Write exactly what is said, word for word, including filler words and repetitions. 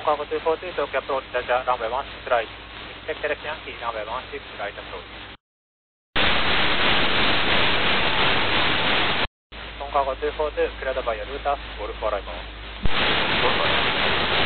Cargo two four two, Tokyo approach, Delta, runway one six right. Expect direct Yankee, runway one six right approach. Cargo two four two, cleared by your route, Golf arrival. Golf arrival.